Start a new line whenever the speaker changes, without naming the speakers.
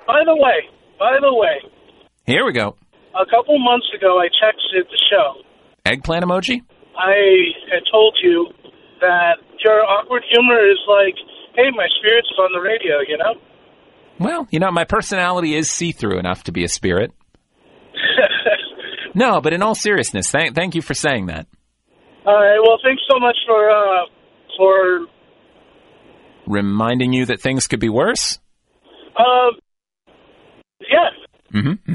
By the way,
Here we go.
a couple months ago I texted the show.
Eggplant emoji?
I had told you that your awkward humor is like, hey, my spirit's on the radio, you know?
Well, my personality is see-through enough to be a spirit. No, but in all seriousness, thank you for saying that.
All right, well, thanks so much for...
Reminding you that things could be worse?
Yeah.
Mm-hmm.